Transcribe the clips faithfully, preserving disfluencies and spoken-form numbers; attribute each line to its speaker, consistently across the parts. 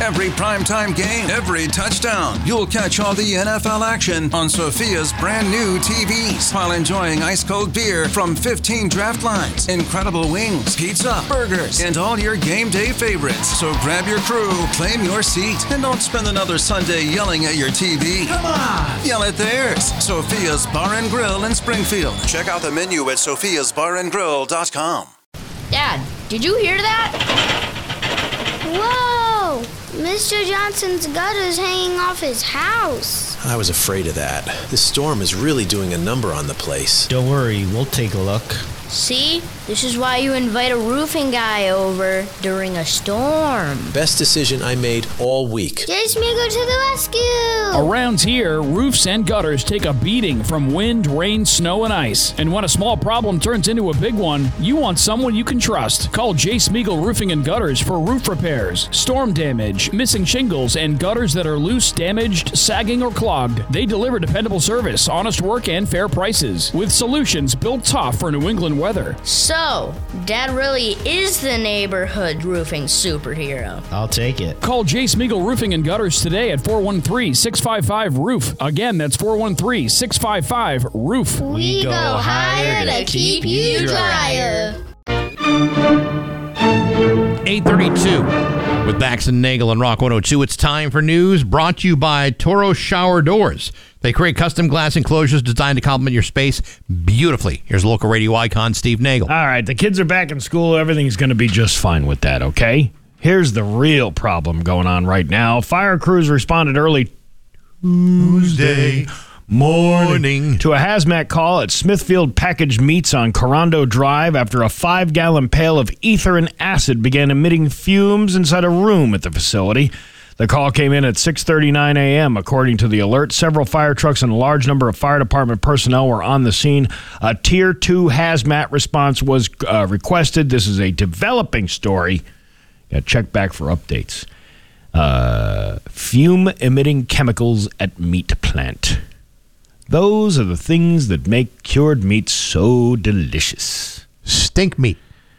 Speaker 1: Every primetime game, every touchdown. You'll catch all the N F L action on Sophia's brand new T Vs while enjoying ice-cold beer from fifteen draft lines, incredible wings, pizza, burgers, and all your game day favorites. So grab your crew, claim your seat, and don't spend another Sunday yelling at your T V. Come on! Yell at theirs. Sophia's Bar and Grill in Springfield. Check out the menu at sophias bar and grill dot com.
Speaker 2: Dad, did you hear that?
Speaker 3: Whoa! Mister Johnson's gutter's hanging off his house.
Speaker 4: I was afraid of that. This storm is really doing a number on the place.
Speaker 5: Don't worry, we'll take a look.
Speaker 2: See? This is why you invite a roofing guy over during a storm.
Speaker 4: Best decision I made all week.
Speaker 3: Jay Smeagol to the rescue!
Speaker 6: Around here, roofs and gutters take a beating from wind, rain, snow, and ice. And when a small problem turns into a big one, you want someone you can trust. Call Jay Smeagol Roofing and Gutters for roof repairs, storm damage, missing shingles, and gutters that are loose, damaged, sagging, or clogged. They deliver dependable service, honest work, and fair prices, with solutions built tough for New England weather.
Speaker 2: So, Dad really is the neighborhood roofing superhero.
Speaker 5: I'll take it.
Speaker 6: Call Jay Smeagol Roofing and Gutters today at four one three, six five five, roof. Again, that's four one three, six five five, roof.
Speaker 3: We, we go, go higher to keep you drier.
Speaker 7: eight thirty-two with Bax and Nagel and Rock one oh two. It's time for news brought to you by Toro Shower Doors. They create custom glass enclosures designed to complement your space beautifully. Here's local radio icon Steve Nagel.
Speaker 8: All right, the kids are back in school. Everything's going to be just fine with that, okay? Here's the real problem going on right now. Fire crews responded early Tuesday morning to a hazmat call at Smithfield Packaged Meats on Corando Drive after a five-gallon pail of ether and acid began emitting fumes inside a room at the facility. The call came in at six thirty-nine a.m. According to the alert, several fire trucks and a large number of fire department personnel were on the scene. A Tier two hazmat response was uh, requested. This is a developing story. Got to check back for updates. Uh, fume-emitting chemicals at meat plant. Those are the things that make cured meat so delicious.
Speaker 7: Stink meat.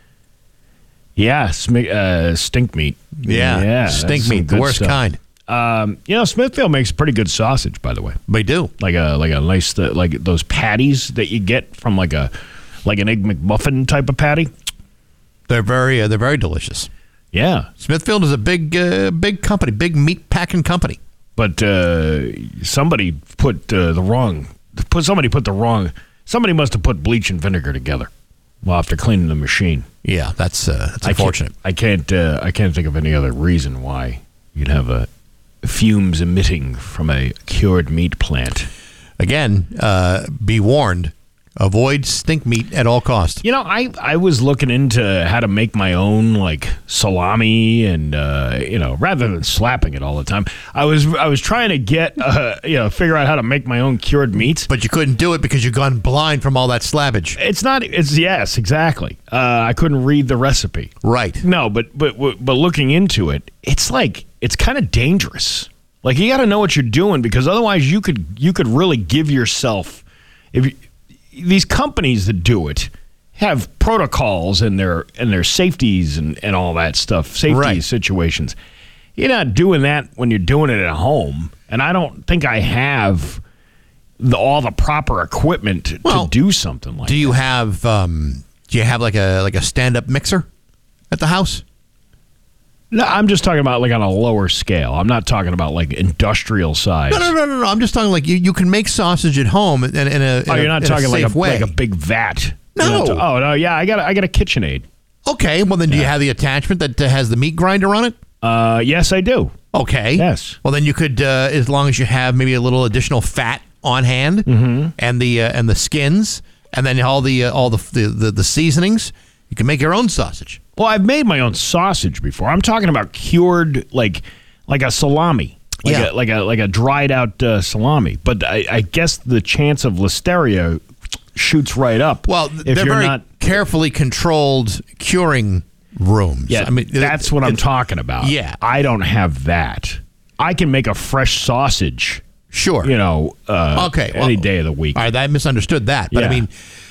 Speaker 8: Yeah, sm- uh, stink meat.
Speaker 7: Yeah,
Speaker 8: yeah
Speaker 7: stink meat, the worst
Speaker 8: stuff.
Speaker 7: kind.
Speaker 8: Um, you know, Smithfield makes pretty good sausage, by the way.
Speaker 7: They do.
Speaker 8: Like a like a nice uh, like those patties that you get from like a like an Egg McMuffin type of patty.
Speaker 7: They're very uh, they're very delicious.
Speaker 8: Yeah,
Speaker 7: Smithfield is a big uh, big company, big meat packing company.
Speaker 8: But uh, somebody put uh, the wrong put somebody put the wrong somebody must have put bleach and vinegar together. Well, after cleaning the machine.
Speaker 7: Yeah, that's uh, that's unfortunate.
Speaker 8: I can't I can't, uh, I can't think of any other reason why you'd have a fumes emitting from a cured meat plant.
Speaker 7: Again, uh, be warned. Avoid stink meat at all costs.
Speaker 8: You know, I, I was looking into how to make my own like salami, and uh, you know, rather than slapping it all the time, I was I was trying to get uh, you know figure out how to make my own cured meats.
Speaker 7: But you couldn't do it because you've gone blind from all that slappage.
Speaker 8: It's not. It's yes, exactly. Uh, I couldn't read the recipe.
Speaker 7: Right.
Speaker 8: No, but but but looking into it, it's like it's kind of dangerous. Like you got to know what you're doing, because otherwise you could you could really give yourself if. You, These companies that do it have protocols and their and their safeties and, and all that stuff, safety
Speaker 7: right.
Speaker 8: situations. You're not doing that when you're doing it at home, and I don't think I have the, all the proper equipment
Speaker 7: well,
Speaker 8: to do something like that.
Speaker 7: Do you have um, do you have like a like a stand-up mixer at the house?
Speaker 8: No, I'm just talking about like on a lower scale. I'm not talking about like industrial size.
Speaker 7: No, no, no, no, no. I'm just talking like you, you can make sausage at home in, in a in
Speaker 8: Oh, you're not
Speaker 7: a,
Speaker 8: talking
Speaker 7: in a
Speaker 8: like
Speaker 7: safe
Speaker 8: a
Speaker 7: way.
Speaker 8: like a big vat.
Speaker 7: No.
Speaker 8: Ta- oh no, yeah, I got a, I got a KitchenAid.
Speaker 7: Okay, well then, do
Speaker 8: Yeah.
Speaker 7: you have the attachment that uh, has the meat grinder on it?
Speaker 8: Uh, yes, I do.
Speaker 7: Okay.
Speaker 8: Yes.
Speaker 7: Well, then you could, uh, as long as you have maybe a little additional fat on hand,
Speaker 8: mm-hmm.
Speaker 7: and the uh, and the skins, and then all the uh, all the, the the the seasonings, you can make your own sausage.
Speaker 8: Well, I've made my own sausage before. I'm talking about cured, like like a salami, like
Speaker 7: Yeah.
Speaker 8: a, like a like a dried out uh, salami. But I, I guess the chance of listeria shoots right up.
Speaker 7: Well,
Speaker 8: if
Speaker 7: they're
Speaker 8: you're
Speaker 7: very
Speaker 8: not,
Speaker 7: carefully controlled curing rooms.
Speaker 8: yeah,
Speaker 7: I mean
Speaker 8: that's
Speaker 7: it,
Speaker 8: what I'm
Speaker 7: it,
Speaker 8: talking about.
Speaker 7: Yeah.
Speaker 8: I don't have that. I can make a fresh sausage.
Speaker 7: Sure.
Speaker 8: You know, uh,
Speaker 7: okay,
Speaker 8: any
Speaker 7: well,
Speaker 8: day of the week.
Speaker 7: All right, I misunderstood that. But
Speaker 8: Yeah.
Speaker 7: I mean,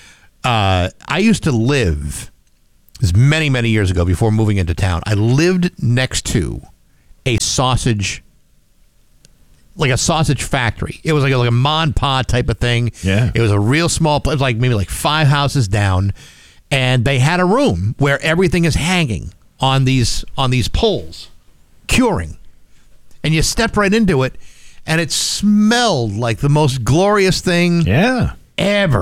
Speaker 7: uh, I used to live, this was many, many years ago before moving into town, I lived next to a sausage sausage, like a sausage factory. It was like a, like a Mon Pa type of thing.
Speaker 8: Yeah.
Speaker 7: It was a real small place, like maybe like five houses down, and they had a room where everything is hanging on these on these poles, curing. And you step right into it, and it smelled like the most glorious thing
Speaker 8: Yeah.
Speaker 7: ever.